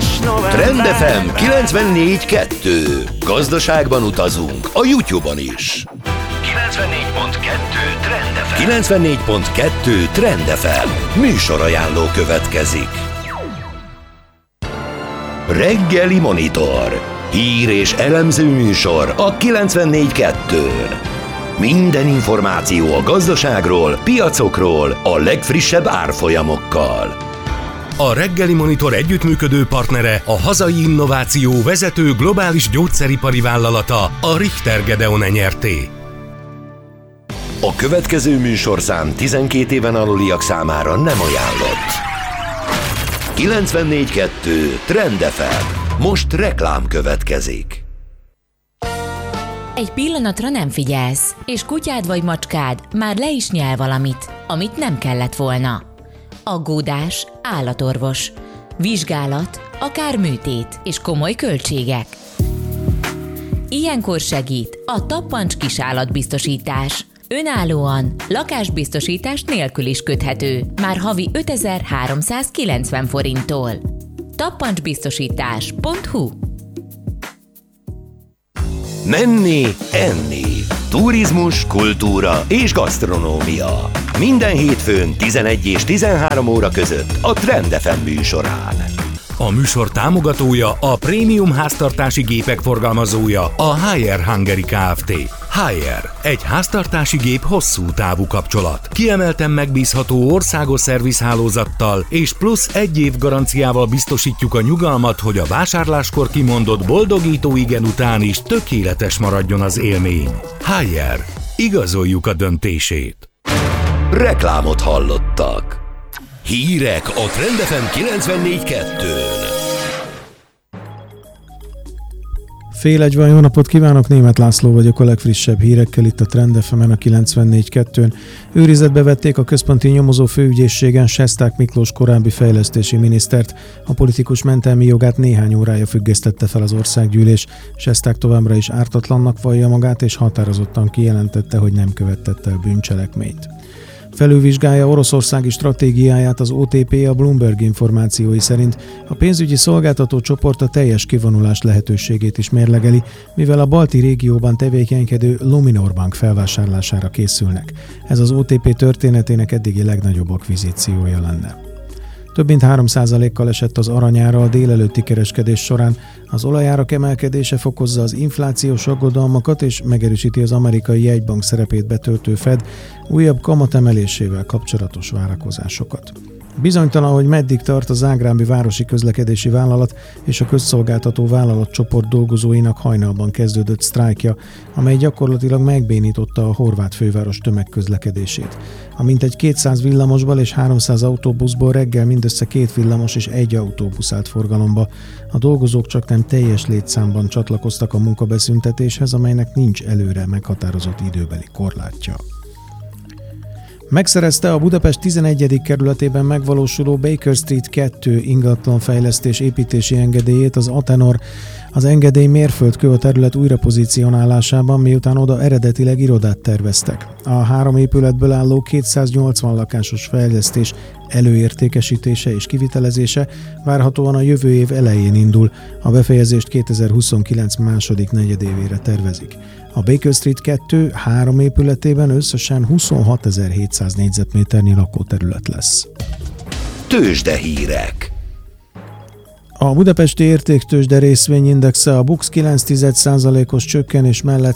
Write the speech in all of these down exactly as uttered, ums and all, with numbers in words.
Trend ef em kilencvennégy kettő. Gazdaságban utazunk a YouTube-on is. kilencvennégy pont kettő Trend ef em. kilencvennégy pont kettő Trend ef em. Műsorajánló következik. Reggeli Monitor. Hír és elemző műsor a kilencvennégy kettőn. Minden információ a gazdaságról, piacokról, a legfrissebb árfolyamokkal. A Reggeli Monitor együttműködő partnere a hazai innováció vezető globális gyógyszeripari vállalata, a Richter Gedeon Enyerté. A következő műsorszám tizenkét éven aluliak számára nem ajánlott. kilencvennégy kettő Trend ef em. Most reklám következik. Egy pillanatra nem figyelsz, és kutyád vagy macskád már le is nyel valamit, amit nem kellett volna. Aggódás, állatorvos, vizsgálat, akár műtét és komoly költségek. Ilyenkor segít a Tappancs kisállatbiztosítás. Önállóan, lakásbiztosítás nélkül is köthető, már havi ötezer-háromszázkilencven forinttól. tappancsbiztosítás pont hu. Menni, enni. Turizmus, kultúra és gasztronómia. Minden hétfőn tizenegy és tizenhárom óra között a Trend ef em műsorán. A műsor támogatója, a prémium háztartási gépek forgalmazója, a Haier Hungary Kft. Haier, egy háztartási gép hosszú távú kapcsolat. Kiemelten megbízható országos szervizhálózattal és plusz egy év garanciával biztosítjuk a nyugalmat, hogy a vásárláskor kimondott boldogító igen után is tökéletes maradjon az élmény. Haier, igazoljuk a döntését. Reklámot hallottak. Hírek a Trend ef em kilencvennégy kettőn. Fél egy van, jó napot kívánok, Németh László vagyok a legfrissebb hírekkel itt a Trend ef emen a kilencvennégy kettőn. Őrizetbe vették a központi nyomozó főügyészségen Sesták Miklós korábbi fejlesztési minisztert. A politikus mentelmi jogát néhány órája függesztette fel az országgyűlés. Sesták továbbra is ártatlannak vallja magát, és határozottan kijelentette, hogy nem követett el bűncselekményt. Felülvizsgálja oroszországi stratégiáját az o té pé, a Bloomberg információi szerint. A pénzügyi szolgáltató csoport a teljes kivonulás lehetőségét is mérlegeli, mivel a balti régióban tevékenykedő Luminor Bank felvásárlására készülnek. Ez az o té pé történetének eddigi legnagyobb akvizíciója lenne. Több mint három százalékkal esett az aranyára a délelőtti kereskedés során. Az olajárak emelkedése fokozza az inflációs aggodalmakat és megerősíti az amerikai jegybank szerepét betöltő Fed újabb kamatemelésével kapcsolatos várakozásokat. Bizonytalan, hogy meddig tart a zágrábi városi közlekedési vállalat és a közszolgáltató vállalatcsoport dolgozóinak hajnalban kezdődött sztrájkja, amely gyakorlatilag megbénította a horvát főváros tömegközlekedését. A mintegy kétszáz villamosból és háromszáz autóbuszból reggel mindössze két villamos és egy autóbusz állt forgalomba. A dolgozók csak nem teljes létszámban csatlakoztak a munkabeszüntetéshez, amelynek nincs előre meghatározott időbeli korlátja. Megszerezte a Budapest tizenegyedik kerületében megvalósuló Baker Street kettő ingatlanfejlesztés építési engedélyét az Atenor. Az engedély mérföldkő a terület újrapozícionálásában, miután oda eredetileg irodát terveztek. A három épületből álló kétszáznyolcvan lakásos fejlesztés előértékesítése és kivitelezése várhatóan a jövő év elején indul, a befejezést kétezer-huszonkilenc második negyedévére tervezik. A Baker Street kettő három épületében összesen huszonhatezer-hétszáz négyzetméternyi lakóterület lesz. Tőzsdehírek. A budapesti értéktőzsde részvényindexe a BUX kilenc egész egy százalékos csökkenés mellett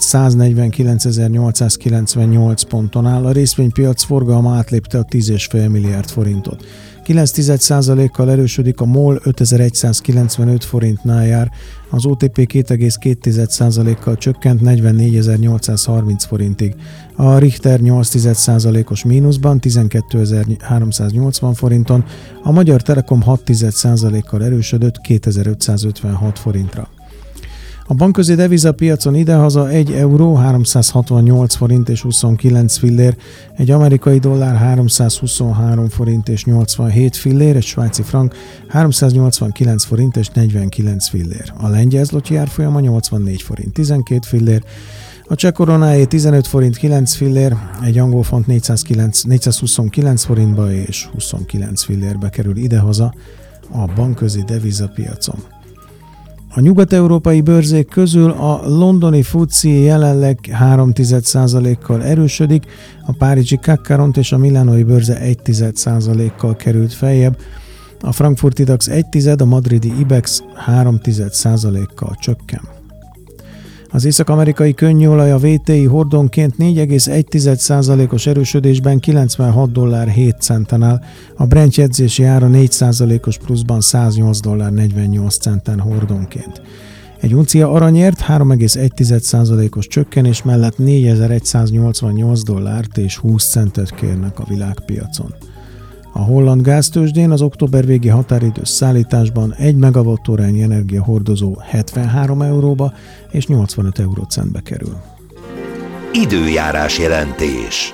száznegyvenkilencezer-nyolcszázkilencvennyolc ponton áll, a részvénypiac forgalma átlépte a tíz egész öt milliárd forintot. kilenc egész egy százalékkal erősödik a MOL ötezer-egyszázkilencvenöt forintnál jár, az o té pé két egész két százalékkal csökkent negyvennégyezer-nyolcszázharminc forintig. A Richter nyolc egész egy százalékos mínuszban tizenkétezer-háromszáznyolcvan forinton, a Magyar Telekom hat egész egy százalékkal erősödött kétezer-ötszázötvenhat forintra. A bankközi devizapiacon idehaza egy euró háromszázhatvannyolc forint és huszonkilenc fillér, egy amerikai dollár háromszázhuszonhárom forint és nyolcvanhét fillér, egy svájci frank háromszáznyolcvankilenc forint és negyvenkilenc fillér. A lengyel zloty árfolyama nyolcvannégy forint tizenkét fillér, a cseh koronáé tizenöt forint kilenc fillér, egy angol font négyszázhuszonkilenc forintba és huszonkilenc fillérbe kerül idehaza. a bankközi devizapiacon. A nyugat-európai bőrzék közül a londoni fuci jelenleg három egész egy százalékkal erősödik, a párizsi C A C Quarante és a milánói bőrze egy százalékkal került feljebb, a frankfurti DAX egy tized, a madridi IBEX három százalékkal csökken. Az észak-amerikai könnyűolaj a vé té i hordonként négy egész egy százalékos erősödésben kilencvenhat dollár hét centen áll, a Brent jegyzési ára négy százalékos pluszban száznyolc dollár negyvennyolc centen hordonként. Egy uncia aranyért három egész egy százalékos csökkenés mellett négyezer-száznyolcvannyolc dollárt és húsz centet kérnek a világpiacon. A holland gáztőzsdén az október végi határidős szállításban egy megawattórányi energiahordozó hetvenhárom euróba és nyolcvanöt eurócentbe kerül. Időjárás jelentés.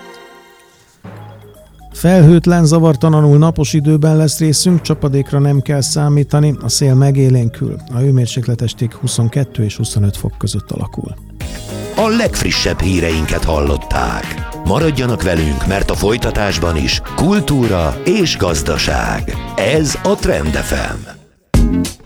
Felhőtlen, zavartalanul napos időben lesz részünk, csapadékra nem kell számítani, a szél megélénkül, a hőmérsékletesték huszonkettő és huszonöt fok között alakul. A legfrissebb híreinket hallották. Maradjanak velünk, mert a folytatásban is kultúra és gazdaság. Ez a Trend ef em.